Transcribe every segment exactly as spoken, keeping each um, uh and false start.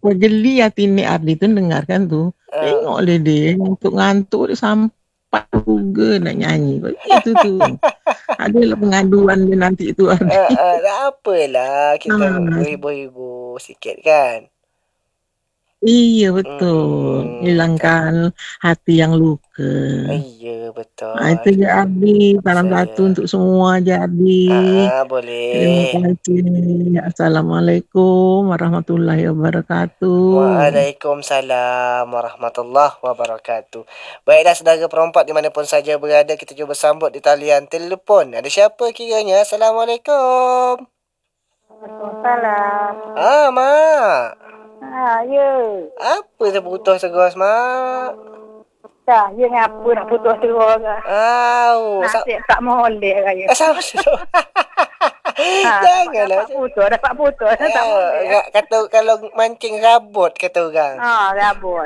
Wah geli hati Nek Ardi tu dengarkan tu. Uh. Tengok le dia ngantuk-ngantuk dia sampai juga nak nyanyi. Itu tu. Adalah pengaduan dia nanti tu Ardi. Uh, uh, tak apalah kita Ha. hibur-hibur sikit kan. Iya betul. Mm-mm. Tak. Hilangkan hati yang luka. Iya Ha, betul. itu je Ardi. Salam satu Saya. untuk semua je Ardi. Ah, uh, Terima boleh. kasih. Assalamualaikum warahmatullahi wabarakatuh. Waalaikumsalam warahmatullahi wabarakatuh. Baiklah saudara perempat dimanapun saja berada, kita cuba sambut di talian telefon. Ada siapa kiranya? Assalamualaikum. Waalaikumsalam. Ah, Mak. Ha, ya. Apa terputus terus, Mak? Dah, ya ngapa nak putus terus ke? Au, sa- Nasib tak molek raya. eh, sama tu. Ha, Janganlah. dapat putus, dapat putus. Tak Ya, molek. ka- kata kalau mancing rabot kata orang. Ha, rabut.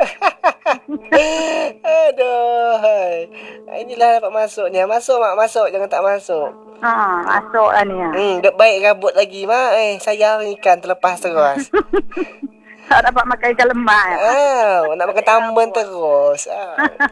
Aduh. Hai. Inilah dapat masuknya. Masuk mak, masuk. Jangan tak masuk. Ha, masuk lah ni. Ha. Hmm, dek baik rabut lagi mak. Eh, sayang ikan terlepas terus. Tak dapat makan ikan lemak. Ya. Ah, nak makan tamban terus. Ah.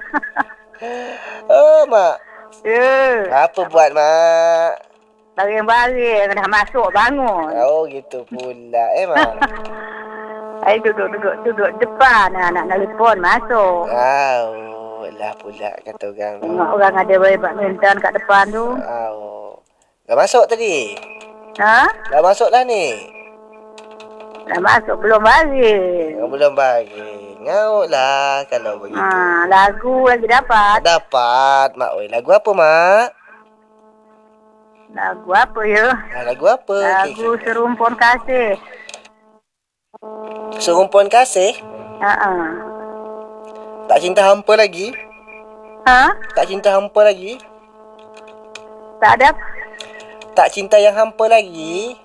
Oh, mak. Ya. Apa buat mak? Baring-baring. Dah masuk bangun. Oh, gitu pula. Eh, mak. Saya duduk-duduk duduk depan. Ha, nak telefon masuk. Oh, lah pula kata orang tu. Tengok orang ada main badminton kat depan tu. Oh. Dah masuk tadi? Ha? Dah masuk dah ni? Dah masuk belum baring. Oh, belum bagi. Ngauk lah kalau begitu. Ha, lagu lagi dapat. Dapat, mak. Oi, lagu apa, mak? Lagu apa ya? Ah, lagu apa? Lagu Serumpun Kasih. Serumpun kasih? Ha ah. Tak cinta hampa lagi? Ha? Tak cinta hampa lagi? Tak ada. Tak cinta yang hampa lagi?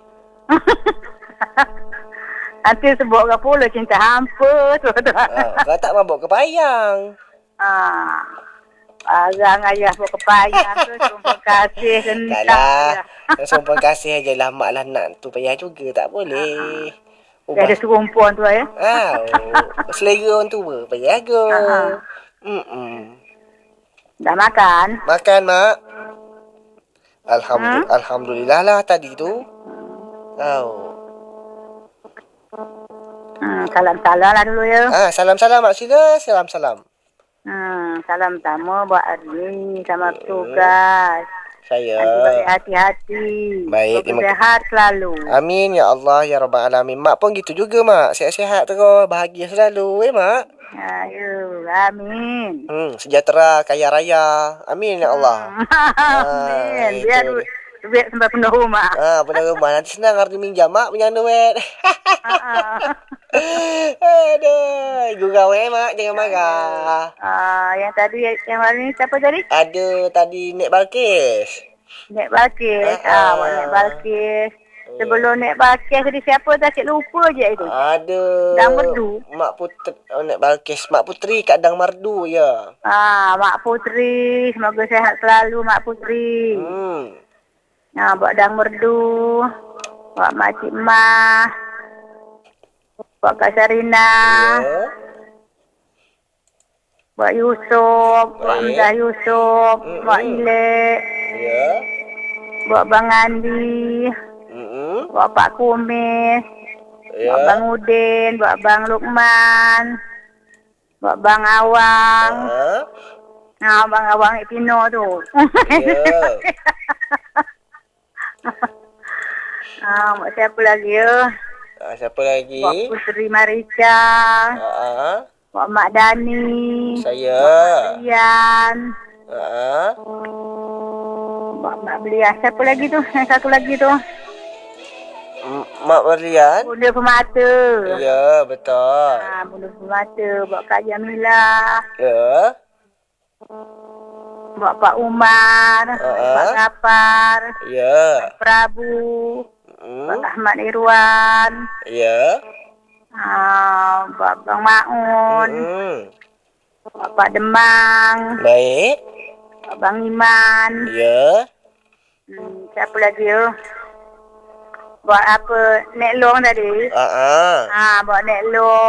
Nanti sebut ke pula cinta hampa tu. Ah, kau tak mabuk kepayang. Ha. Barang ayah buat kepayang tu Serumpun Kasih Tak kentang. lah. Serumpun kasih aja lah mak lah nak tu payah juga. Tak boleh. Dia ada serumpun tu ya. Ah, oh, selera orang tua. Payah ke? Ha. Mm-mm. Dah makan? Makan, mak? Alhamdulillah, Hmm? Alhamdulillah lah tadi tu. Oh. Hmm, salam-salam lah dulu ya. Ah, salam-salam mak sila. Salam-salam. Hmm, salam tamu buat Ardi sama petugas. Saya. Nanti balik hati-hati. Baik, terima Semoga sehat selalu. Amin ya Allah ya Rabbal Alamin. Mak pun gitu juga mak. Sihat-sihat terus, bahagia selalu eh mak. Ya, ya, amin. Hmm, sejahtera, kaya raya. Amin ya Allah. Amin. Biar itu duit, duit sampai penuh rumah. Ah, benar rumah nanti senang harus minjam mak punya duit. Aduh, gurau eh mak, jangan marah. Ah, yang tadi yang hari ni siapa tadi? Ada tadi Nek Balkis. Nek Balkis. Ah, Ah, ah Nek Balkis. Sebelum Nek Balkis tadi siapa tak cik lupa je itu. Ada. Dang Merdu. Mak Putri, oh, Nek Balkis, Mak Putri kat Dang Merdu ya. Ah, Mak Putri, semoga sehat selalu Mak Putri. Hmm. Nah, buat Dang Merdu. Buat Makcik Mah. Buat Kak Sarina. Ya. Buat Yusuf. Buat Baik. Hamzah Yusuf. Mm-mm. Buat Ilek. Ya. Buat Bang Andi. Hmm. Buat Pak Kumis. Ya. Buat Bang Udin. Buat Bang Lukman. Buat Bang Awang. Ah. Nah, Bang Awang Ipino tu. Ya. Ah, buat siapa lagi ya? Ah, siapa lagi? Buat Putri Marica. Ah. Buat Mak Dani. Saya. Lian. Ah. Buat Mak Belia. Siapa lagi tu? Yang satu lagi tu. M- Mak Berlian. Bunda Pemata. Ya, betul. Ah, Bunda Pemata. Buat Kak Jamila. Ya. Buat Pak Umar. Ah. Pak Gapar. Ya. Prabu. Hmm. Buat Ahmad Irwan. Ya. Ah, buat Bang Maun. Hmm. Buat Pak Demang. Baik. Buat Bang Iman. Ya. Hmm, siapa lagi ya? Buat apa? Nek Long tadi. Ah. Ah. Ah, buat Nek Long.